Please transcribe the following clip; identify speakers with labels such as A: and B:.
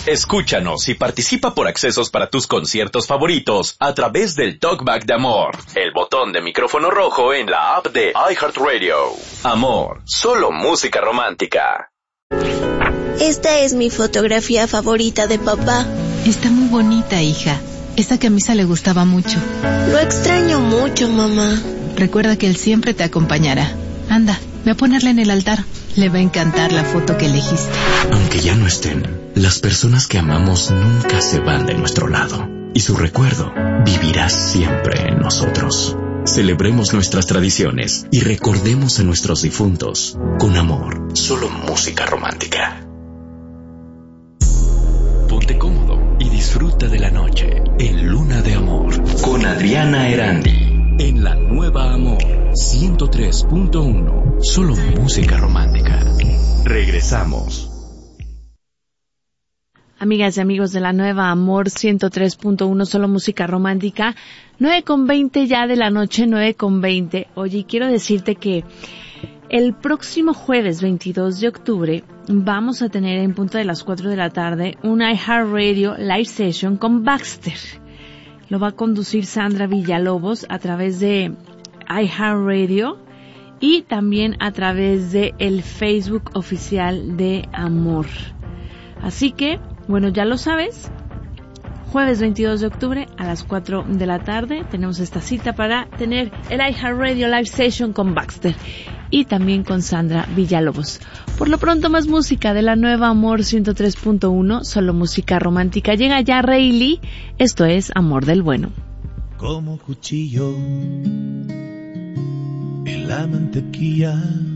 A: Escúchanos y participa por accesos para tus conciertos favoritos a través del Talkback de Amor, el botón de micrófono rojo en la app de iHeartRadio. Amor, solo música romántica.
B: Esta es mi fotografía favorita de papá.
C: Está muy bonita, hija. Esa camisa le gustaba mucho.
B: Lo extraño mucho, mamá.
C: Recuerda que él siempre te acompañará. Anda, ve a ponerla en el altar. Le va a encantar la foto que elegiste.
D: Aunque ya no estén, las personas que amamos nunca se van de nuestro lado. Y su recuerdo vivirá siempre en nosotros. Celebremos nuestras tradiciones y recordemos a nuestros difuntos con amor. Solo música romántica. Ponte cómodo y disfruta de la noche en Luna de Amor con Adriana Erandi. En la nueva Amor 103.1. Solo música romántica. Regresamos.
E: Amigas y amigos de la nueva Amor 103.1, solo música romántica, 9:20 ya de la noche, 9:20. Oye, quiero decirte que el próximo jueves 22 de octubre vamos a tener en punto de las 4 de la tarde un iHeartRadio Live Session con Baxter. Lo va a conducir Sandra Villalobos a través de iHeartRadio y también a través de el Facebook oficial de Amor. Así que, bueno, ya lo sabes, jueves 22 de octubre a las 4 de la tarde tenemos esta cita para tener el iHeartRadio Live Session con Baxter y también con Sandra Villalobos. Por lo pronto, más música de la nueva Amor 103.1, solo música romántica. Llega ya Rayleigh, esto es Amor del Bueno.
F: Como cuchillo en la mantequilla